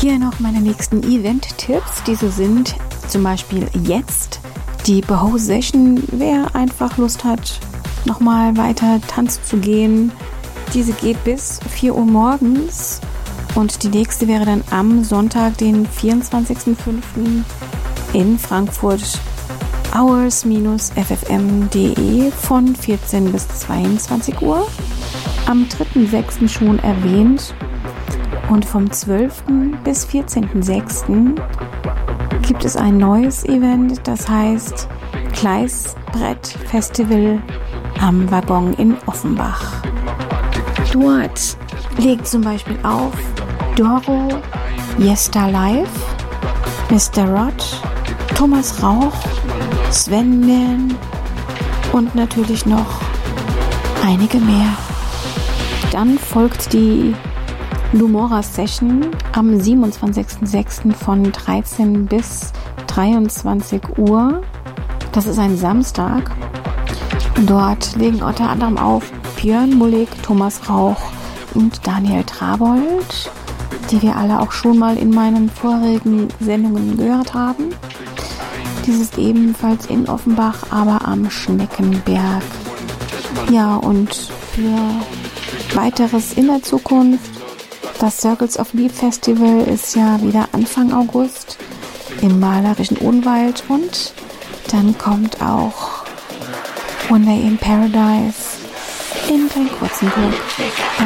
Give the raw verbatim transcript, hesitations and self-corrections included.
Hier noch meine nächsten Event-Tipps. Diese sind zum Beispiel jetzt die Boho Session. Wer einfach Lust hat, nochmal weiter tanzen zu gehen, diese geht bis vier Uhr morgens. Und die nächste wäre dann am Sonntag, den vierundzwanzigsten fünften in Frankfurt, hours f f m punkt d e von vierzehn bis zweiundzwanzig Uhr. Am dritten sechsten schon erwähnt. Und vom zwölften bis vierzehnten sechsten gibt es ein neues Event, das heißt Gleisbrett Festival am Waggon in Offenbach. Dort legt zum Beispiel auf Doro, Yesta Live, Mister Rod, Thomas Rauch, Sven Millen und natürlich noch einige mehr. Dann folgt die Lumora Session am siebenundzwanzigsten sechsten von dreizehn bis dreiundzwanzig Uhr. Das ist ein Samstag. Dort legen unter anderem auf Björn Mullig, Thomas Rauch und Daniel Trabold, die wir alle auch schon mal in meinen vorigen Sendungen gehört haben. Dies ist ebenfalls in Offenbach, aber am Schneckenberg. Ja, und für weiteres in der Zukunft, das Circles of Beat Festival ist ja wieder Anfang August im malerischen Odenwald und dann kommt auch One Day in Paradise in Klein Kurzenburg.